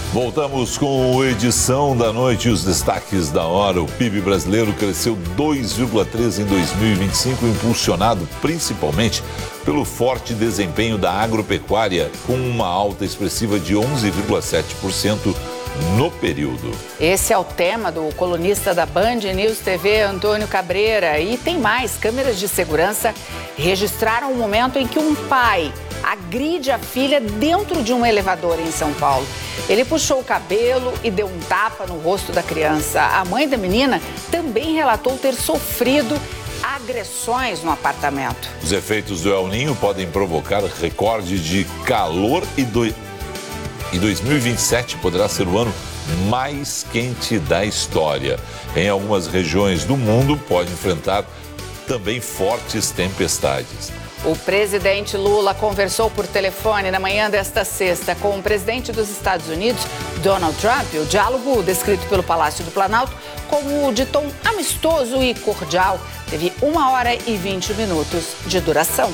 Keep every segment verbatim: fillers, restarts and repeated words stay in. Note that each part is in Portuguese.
Voltamos com a edição da noite e os destaques da hora. O P I B brasileiro cresceu dois vírgula três por cento em dois mil e vinte e cinco, impulsionado principalmente pelo forte desempenho da agropecuária, com uma alta expressiva de onze vírgula sete por cento no período. Esse é o tema do colunista da Band News T V, Antônio Cabreira. E tem mais, câmeras de segurança registraram o momento em que um pai agride a filha dentro de um elevador em São Paulo. Ele puxou o cabelo e deu um tapa no rosto da criança. A mãe da menina também relatou ter sofrido agressões no apartamento. Os efeitos do El Niño podem provocar recorde de calor e, do... e dois mil e vinte e sete poderá ser o ano mais quente da história. Em algumas regiões do mundo pode enfrentar também fortes tempestades. O presidente Lula conversou por telefone na manhã desta sexta com o presidente dos Estados Unidos, Donald Trump. O diálogo, descrito pelo Palácio do Planalto como de tom amistoso e cordial, teve uma hora e vinte minutos de duração.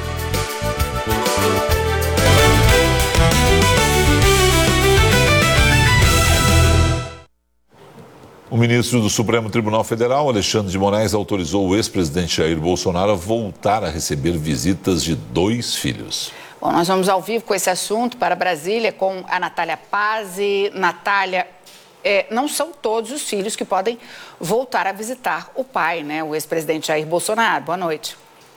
O ministro do Supremo Tribunal Federal, Alexandre de Moraes, autorizou o ex-presidente Jair Bolsonaro a voltar a receber visitas de dois filhos. Bom, nós vamos ao vivo com esse assunto para Brasília com a Natália Pazzi. Natália, é, não são todos os filhos que podem voltar a visitar o pai, né? O ex-presidente Jair Bolsonaro. Boa noite.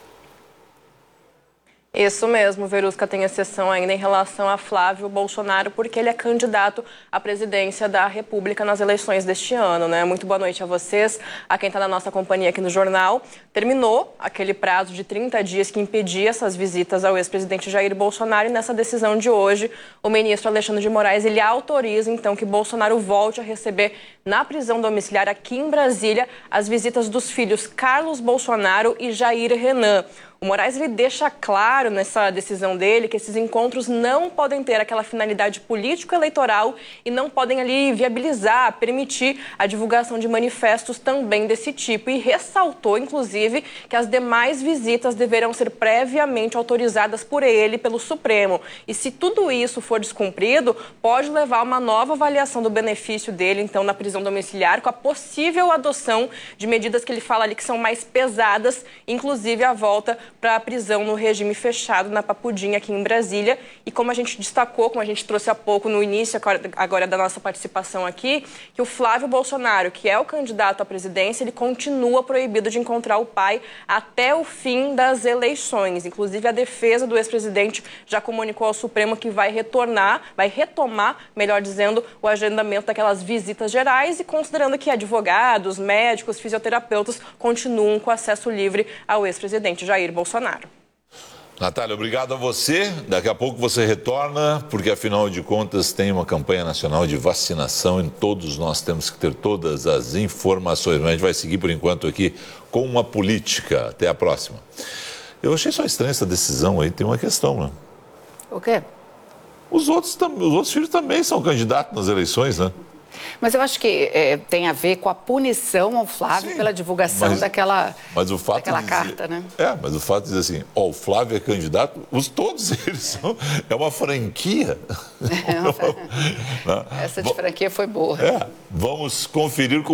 Isso mesmo, Verusca, tem exceção ainda em relação a Flávio Bolsonaro, porque ele é candidato à presidência da República nas eleições deste ano, né? Muito boa noite a vocês, a quem está na nossa companhia aqui no jornal. Terminou aquele prazo de trinta dias que impedia essas visitas ao ex-presidente Jair Bolsonaro e nessa decisão de hoje, o ministro Alexandre de Moraes, ele autoriza então que Bolsonaro volte a receber na prisão domiciliar aqui em Brasília as visitas dos filhos Carlos Bolsonaro e Jair Renan. O Moraes ele deixa claro nessa decisão dele que esses encontros não podem ter aquela finalidade político-eleitoral e não podem ali viabilizar, permitir a divulgação de manifestos também desse tipo. E ressaltou, inclusive, que as demais visitas deverão ser previamente autorizadas por ele, pelo Supremo. E se tudo isso for descumprido, pode levar a uma nova avaliação do benefício dele, então, na prisão domiciliar, com a possível adoção de medidas que ele fala ali que são mais pesadas, inclusive a volta para a prisão no regime fechado na Papudinha aqui em Brasília. E como a gente destacou, como a gente trouxe há pouco no início agora da nossa participação aqui, que o Flávio Bolsonaro, que é o candidato à presidência, ele continua proibido de encontrar o pai até o fim das eleições. Inclusive a defesa do ex-presidente já comunicou ao Supremo que vai retornar, vai retomar, melhor dizendo, o agendamento daquelas visitas gerais e considerando que advogados, médicos, fisioterapeutas continuam com acesso livre ao ex-presidente Jair Bolsonaro. Bolsonaro. Natália, obrigado a você. Daqui a pouco você retorna, porque afinal de contas tem uma campanha nacional de vacinação e todos nós temos que ter todas as informações. Mas a gente vai seguir por enquanto aqui com uma política. Até a próxima. Eu achei só estranha essa decisão aí, tem uma questão, né? O quê? Os outros, os outros filhos também são candidatos nas eleições, né? Mas eu acho que é, tem a ver com a punição ao Flávio. Sim, pela divulgação mas, daquela, mas o fato daquela de dizer, carta, né? É, mas o fato de dizer assim, ó, o Flávio é candidato, os, todos eles são, é uma franquia. É uma, essa de franquia foi boa. É, vamos conferir com